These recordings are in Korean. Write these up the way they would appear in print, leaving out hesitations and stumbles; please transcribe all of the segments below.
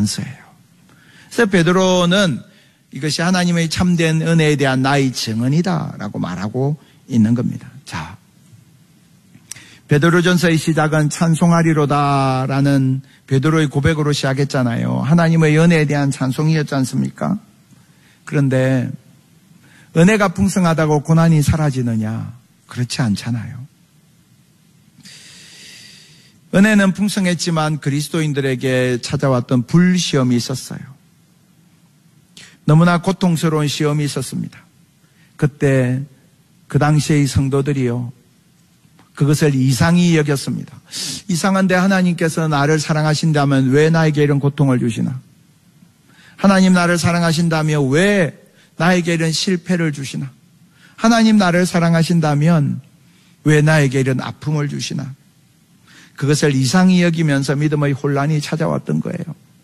전서예요. 그래서 베드로는 이것이 하나님의 참된 은혜에 대한 나의 증언이다라고 말하고 있는 겁니다. 자, 베드로전서의 시작은 찬송하리로다라는 베드로의 고백으로 시작했잖아요. 하나님의 은혜에 대한 찬송이었지 않습니까? 그런데 은혜가 풍성하다고 고난이 사라지느냐? 그렇지 않잖아요. 은혜는 풍성했지만 그리스도인들에게 찾아왔던 불시험이 있었어요. 너무나 고통스러운 시험이 있었습니다. 그때 그 당시의 성도들이요, 그것을 이상히 여겼습니다. 이상한데 하나님께서 나를 사랑하신다면 왜 나에게 이런 고통을 주시나? 하나님 나를 사랑하신다면 왜 나에게 이런 실패를 주시나? 하나님 나를 사랑하신다면 왜 나에게 이런 아픔을 주시나? 그것을 이상히 여기면서 믿음의 혼란이 찾아왔던 거예요.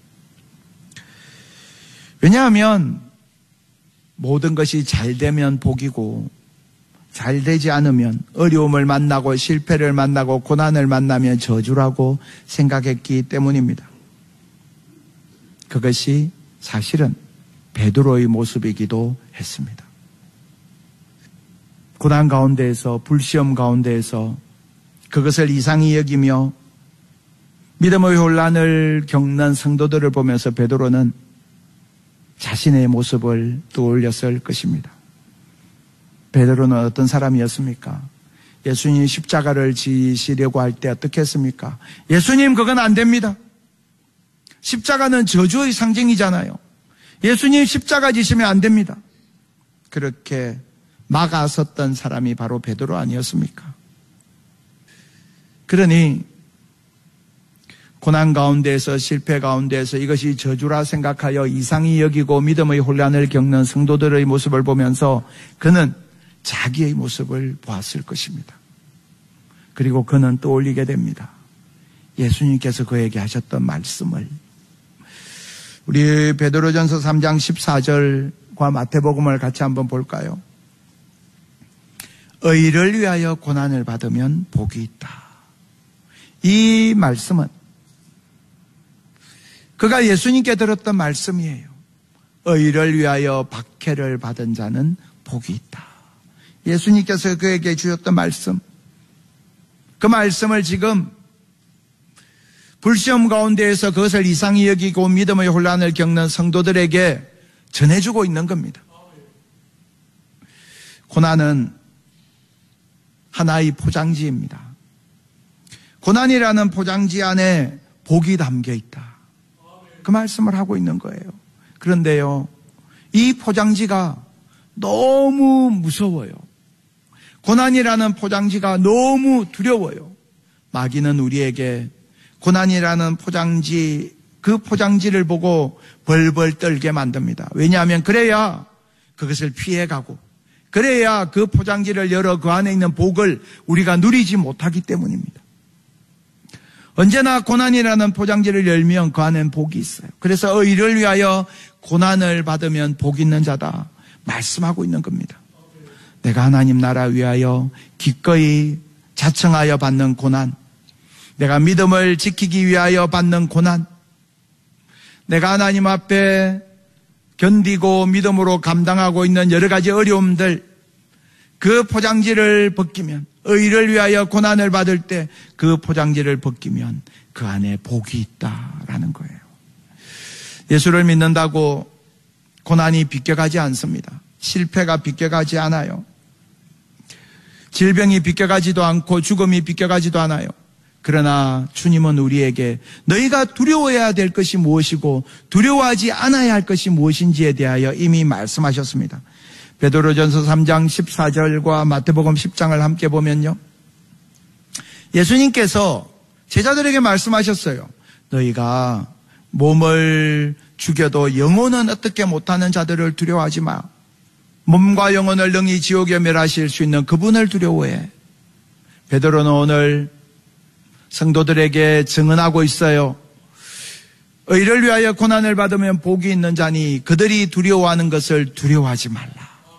왜냐하면 모든 것이 잘 되면 복이고 잘 되지 않으면 어려움을 만나고 실패를 만나고 고난을 만나면 저주라고 생각했기 때문입니다. 그것이 사실은 베드로의 모습이기도 했습니다. 고난 가운데에서, 불시험 가운데에서 그것을 이상히 여기며 믿음의 혼란을 겪는 성도들을 보면서 베드로는 자신의 모습을 떠올렸을 것입니다. 베드로는 어떤 사람이었습니까? 예수님 십자가를 지시려고 할 때 어떻게 했습니까? 예수님, 그건 안 됩니다. 십자가는 저주의 상징이잖아요. 예수님 십자가 지시면 안 됩니다. 그렇게 막아섰던 사람이 바로 베드로 아니었습니까? 그러니 고난 가운데에서, 실패 가운데에서 이것이 저주라 생각하여 이상히 여기고 믿음의 혼란을 겪는 성도들의 모습을 보면서 그는 자기의 모습을 보았을 것입니다. 그리고 그는 떠올리게 됩니다. 예수님께서 그에게 하셨던 말씀을. 우리 베드로전서 3장 14절과 마태복음을 같이 한번 볼까요? 의를 위하여 고난을 받으면 복이 있다. 이 말씀은 그가 예수님께 들었던 말씀이에요. 의를 위하여 박해를 받은 자는 복이 있다. 예수님께서 그에게 주셨던 말씀, 그 말씀을 지금 불시험 가운데에서 그것을 이상히 여기고 믿음의 혼란을 겪는 성도들에게 전해주고 있는 겁니다. 고난은 하나의 포장지입니다. 고난이라는 포장지 안에 복이 담겨 있다. 그 말씀을 하고 있는 거예요. 그런데요, 이 포장지가 너무 무서워요. 고난이라는 포장지가 너무 두려워요. 마귀는 우리에게 고난이라는 포장지, 그 포장지를 보고 벌벌 떨게 만듭니다. 왜냐하면 그래야 그것을 피해가고, 그래야 그 포장지를 열어 그 안에 있는 복을 우리가 누리지 못하기 때문입니다. 언제나 고난이라는 포장지를 열면 그 안엔 복이 있어요. 그래서 의를 위하여 고난을 받으면 복 있는 자다 말씀하고 있는 겁니다. 내가 하나님 나라 위하여 기꺼이 자청하여 받는 고난, 내가 믿음을 지키기 위하여 받는 고난, 내가 하나님 앞에 견디고 믿음으로 감당하고 있는 여러 가지 어려움들, 그 포장지를 벗기면, 의를 위하여 고난을 받을 때 그 포장지를 벗기면 그 안에 복이 있다라는 거예요. 예수를 믿는다고 고난이 비껴가지 않습니다. 실패가 비껴가지 않아요. 질병이 비껴가지도 않고 죽음이 비껴가지도 않아요. 그러나 주님은 우리에게 너희가 두려워해야 될 것이 무엇이고 두려워하지 않아야 할 것이 무엇인지에 대하여 이미 말씀하셨습니다. 베드로전서 3장 14절과 마태복음 10장을 함께 보면요, 예수님께서 제자들에게 말씀하셨어요. 너희가 몸을 죽여도 영혼은 어떻게 못하는 자들을 두려워하지 마. 몸과 영혼을 능히 지옥에 멸하실 수 있는 그분을 두려워해. 베드로는 오늘 성도들에게 증언하고 있어요. 의를 위하여 고난을 받으면 복이 있는 자니 그들이 두려워하는 것을 두려워하지 말라.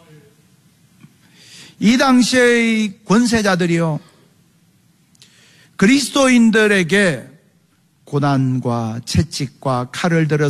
이 당시의 권세자들이요, 그리스도인들에게 고난과 채찍과 칼을 들어